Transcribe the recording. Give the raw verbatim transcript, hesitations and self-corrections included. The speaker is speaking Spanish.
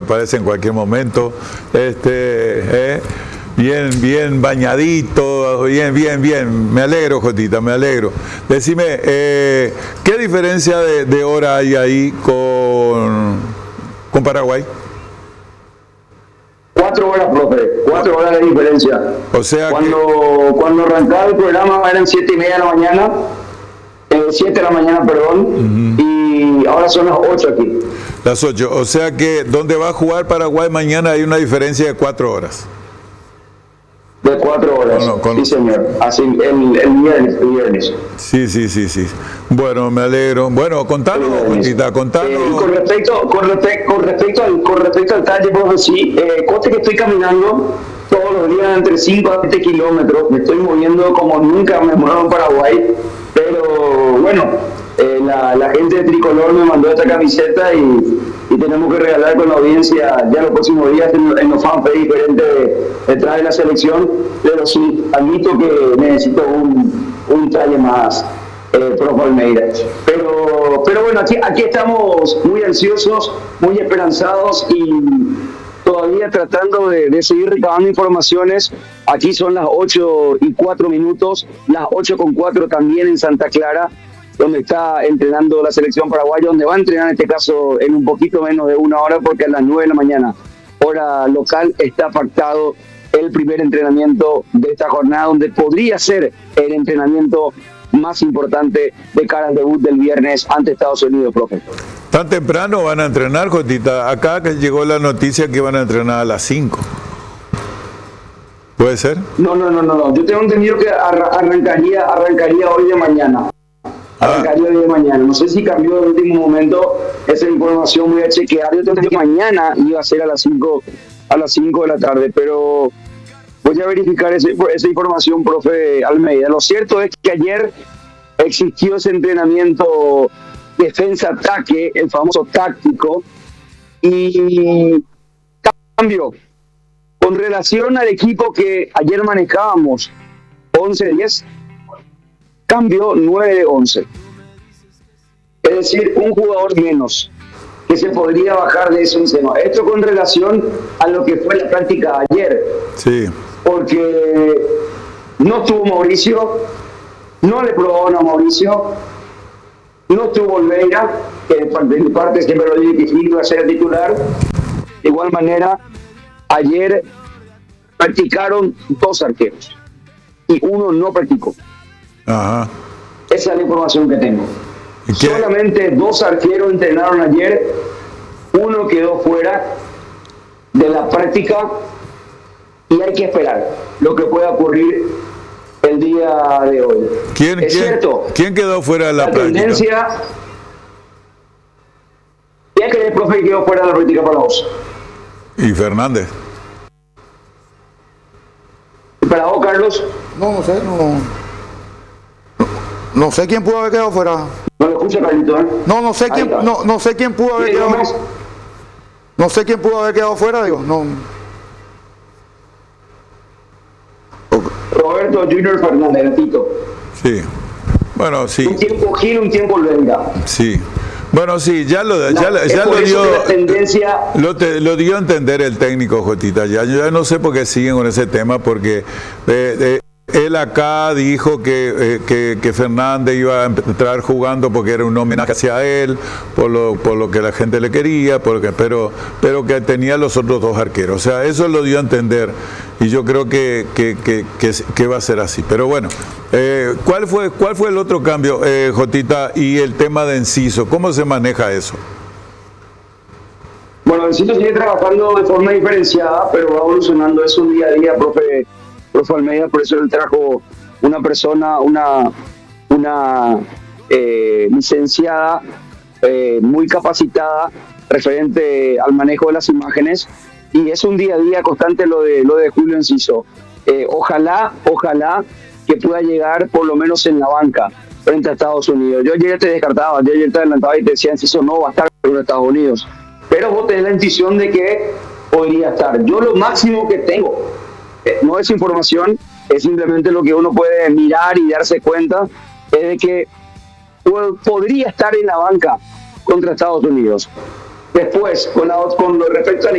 parece en cualquier momento. Este, eh, bien, bien bañadito, bien, bien, bien. Me alegro, Jotita, me alegro. Decime, eh, ¿qué diferencia de, de hora hay ahí con, con Paraguay? Cuatro horas, profe, cuatro horas de diferencia. O sea cuando, que... cuando arrancaba el programa eran siete y media de la mañana, eh, siete de la mañana, perdón, uh-huh. Y ahora son las ocho aquí. Las ocho, o sea que donde va a jugar Paraguay mañana hay una diferencia de cuatro horas. De cuatro horas, con, con, sí señor, así el, el viernes, el viernes. Sí, sí, sí, sí. Bueno, me alegro. Bueno, contanos, Jotita, contanos. Eh, con respecto, con respecto, con respecto al, con respecto al talle, profe, sí, eh, conste que estoy caminando todos los días entre cinco a veinte kilómetros, me estoy moviendo como nunca me muevo en Paraguay, pero bueno, eh, la, la gente de Tricolor me mandó esta camiseta y, y tenemos que regalar con la audiencia ya los próximos días en, en los fanpage diferentes detrás de la selección, pero sí, admito que necesito un, un talle más, eh, profe Almeida. Pero, pero bueno, aquí, aquí estamos muy ansiosos, muy esperanzados y todavía tratando de, de seguir recabando informaciones. Aquí son las ocho y cuatro minutos, las ocho con cuatro también en Santa Clara, donde está entrenando la selección paraguaya, donde va a entrenar en este caso en un poquito menos de una hora, porque a las nueve de la mañana, hora local, está pactado el primer entrenamiento de esta jornada, donde podría ser el entrenamiento más importante de cara al debut del viernes ante Estados Unidos, profe. ¿Tan temprano van a entrenar, Jotita? Acá que llegó la noticia que van a entrenar a las cinco. ¿Puede ser? No, no, no, no, no. Yo tengo entendido que arrancaría, arrancaría hoy de mañana. Arrancaría ah. hoy de mañana. No sé si cambió en el último momento esa información, voy a chequear. Yo tengo entendido que mañana iba a ser a las cinco, a las cinco de la tarde, pero voy a verificar ese, esa información, profe Almeida. Lo cierto es que ayer existió ese entrenamiento defensa-ataque, el famoso táctico, y cambio con relación al equipo que ayer manejábamos, once diez, cambio nueve once. Es decir, un jugador menos que se podría bajar de ese encima. Esto con relación a lo que fue la práctica ayer. Sí. Porque no estuvo Mauricio, no le probaron a Mauricio, no estuvo Olveira, que de mi parte siempre lo dije que iba a ser el titular. De igual manera, ayer practicaron dos arqueros y uno no practicó. Ajá. Esa es la información que tengo. Solamente dos arqueros entrenaron ayer, uno quedó fuera de la práctica y hay que esperar lo que pueda ocurrir el día de hoy. ¿Quién, es quién, cierto, ¿quién quedó fuera de la, la práctica? Tendencia, ¿quién cree, profe, que quedó fuera de la práctica para vos? Y Fernández. ¿Y para vos, Carlos? No, no sé, no, no, no sé quién pudo haber quedado fuera. No lo escucha, Carlito, ¿eh? No, no sé quién, no, no sé quién pudo haber quedado. No sé quién pudo haber quedado fuera, digo, no. Roberto Junior Fernández, gatito. Sí. Bueno, sí. Un tiempo Gil, un tiempo Olveira. Sí. Bueno, sí, ya lo, No, ya, ya lo dio, tendencia... lo, te, lo dio a entender el técnico, Jotita. Ya, yo ya no sé por qué siguen con ese tema, porque eh, eh, él acá dijo que, eh, que, que Fernández iba a entrar jugando porque era un homenaje hacia él, por lo, por lo que la gente le quería, porque, pero, pero que tenía los otros dos arqueros. O sea, eso lo dio a entender. Y yo creo que, que, que, que, que va a ser así. Pero bueno, eh, ¿cuál fue cuál fue el otro cambio, eh, Jotita, y el tema de Enciso? ¿Cómo se maneja eso? Bueno, Enciso sigue trabajando de forma diferenciada, pero va evolucionando eso día a día, profe, profe Almeida. Por eso él trajo una persona, una, una eh, licenciada eh, muy capacitada referente al manejo de las imágenes. Y es un día a día constante lo de lo de Julio Enciso. Eh, ojalá, ojalá que pueda llegar por lo menos en la banca frente a Estados Unidos. Yo ayer te descartaba, yo ayer te adelantaba y te decía, Enciso no va a estar con Estados Unidos. Pero vos tenés la intuición de que podría estar. Yo lo máximo que tengo, eh, no es información, es simplemente lo que uno puede mirar y darse cuenta, es de que podría estar en la banca contra Estados Unidos. Después, con, la, con lo respecto al